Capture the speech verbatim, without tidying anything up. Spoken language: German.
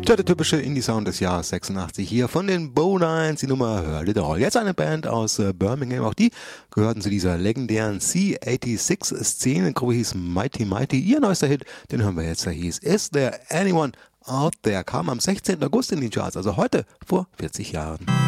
Tja, der typische Indie-Sound des Jahres sechsundachtzig hier von den Bowlines, die Nummer Hurl It All. Jetzt eine Band aus äh, Birmingham, auch die gehörten zu dieser legendären C sechsundachtzig-Szene, Gruppe hieß Mighty Mighty. Ihr neuester Hit, den hören wir jetzt, der hieß Is There Anyone Out There, kam am sechzehnten August in die Charts, also heute vor vierzig Jahren.